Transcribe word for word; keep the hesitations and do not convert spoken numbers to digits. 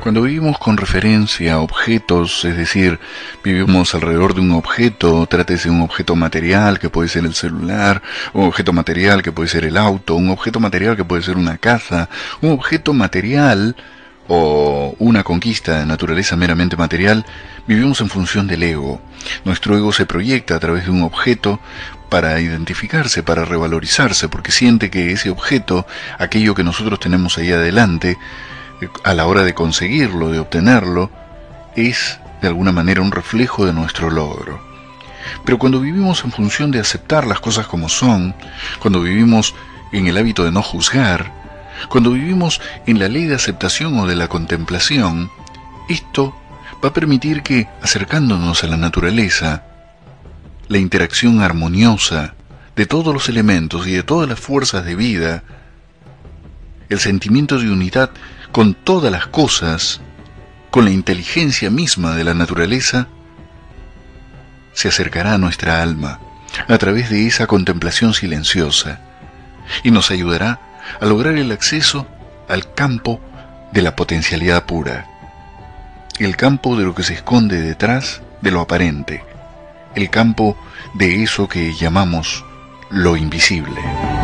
Cuando vivimos con referencia a objetos, es decir, vivimos alrededor de un objeto, trátese de un objeto material que puede ser el celular, un objeto material que puede ser el auto, un objeto material que puede ser una casa, un objeto material o una conquista de naturaleza meramente material, vivimos en función del ego. Nuestro ego se proyecta a través de un objeto para identificarse, para revalorizarse, porque siente que ese objeto, aquello que nosotros tenemos ahí adelante, a la hora de conseguirlo, de obtenerlo, es de alguna manera un reflejo de nuestro logro. Pero cuando vivimos en función de aceptar las cosas como son, cuando vivimos en el hábito de no juzgar, cuando vivimos en la ley de aceptación o de la contemplación, esto va a permitir que, acercándonos a la naturaleza, la interacción armoniosa de todos los elementos y de todas las fuerzas de vida, el sentimiento de unidad con todas las cosas, con la inteligencia misma de la naturaleza, se acercará a nuestra alma a través de esa contemplación silenciosa y nos ayudará a lograr el acceso al campo de la potencialidad pura, el campo de lo que se esconde detrás de lo aparente, el campo de eso que llamamos lo invisible.